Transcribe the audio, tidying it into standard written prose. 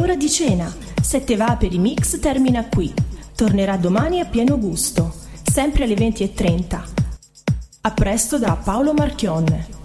ora di cena. Se te va per i mix termina qui. Tornerà domani a pieno gusto, sempre alle 20:30. A presto da Paolo Marchionne.